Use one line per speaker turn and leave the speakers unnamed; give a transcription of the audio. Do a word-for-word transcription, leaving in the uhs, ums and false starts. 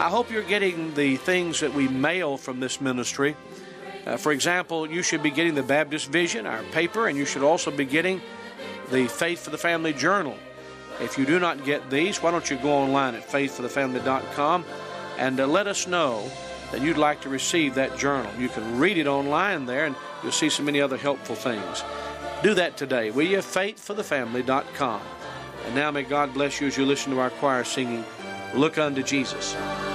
I hope you're getting the things that we mail from this ministry. Uh, for example, you should be getting the Baptist Vision, our paper, and you should also be getting the Faith for the Family Journal. If you do not get these, why don't you go online at faith for the family dot com and uh, let us know that you'd like to receive that journal. You can read it online there, and you'll see so many other helpful things. Do that today, will you? faith for the family dot com. And now may God bless you as you listen to our choir singing, Look Unto Jesus.